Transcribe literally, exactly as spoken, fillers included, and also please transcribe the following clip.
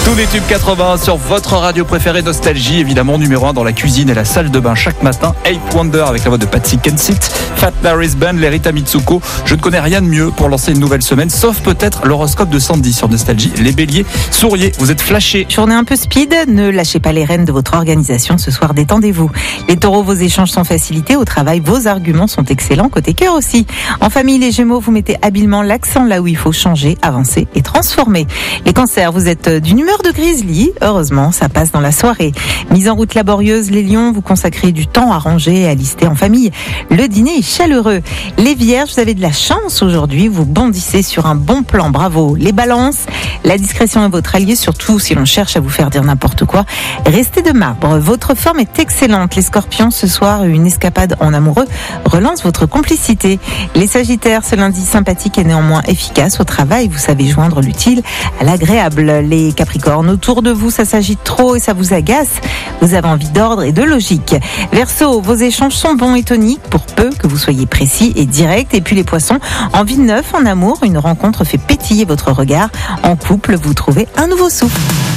Tous les tubes quatre-vingts sur votre radio préférée Nostalgie, évidemment numéro un dans la cuisine et la salle de bain chaque matin. Eighth Wonder avec la voix de Patsy Kensit, Fat Larry's Band, les Rita Mitsuko. Je ne connais rien de mieux pour lancer une nouvelle semaine, sauf peut-être l'horoscope de Sandy sur Nostalgie. Les béliers, souriez, vous êtes flashés. Journée un peu speed, ne lâchez pas les rênes de votre organisation ce soir, détendez-vous. Les taureaux, vos échanges sont facilités, au travail, vos arguments sont excellents, côté cœur aussi. En famille, les gémeaux, vous mettez habilement l'accent là où il faut changer, avancer et transformer. Les cancers, vous êtes d'une humeur de grizzly, heureusement, ça passe dans la soirée. Mise en route laborieuse, les lions, vous consacrez du temps à ranger et à lister en famille. Le dîner est chaleureux. Les vierges, vous avez de la chance aujourd'hui, vous bondissez sur un bon plan, bravo. Les balances, la discrétion est votre allié, surtout si l'on cherche à vous faire dire n'importe quoi. Restez de marbre, votre forme est excellente. Les scorpions, ce soir, une escapade en amoureux relance votre complicité. Les sagittaires, ce lundi sympathique et néanmoins efficace au travail, vous savez joindre l'utile à l'agréable. Les capricornes, autour de vous, ça s'agite trop et ça vous agace. Vous avez envie d'ordre et de logique. Verseau, vos échanges sont bons et toniques pour peu que vous soyez précis et direct. Et puis les poissons, envie de neuf en amour, une rencontre fait pétiller votre regard. En couple, vous trouvez un nouveau souffle.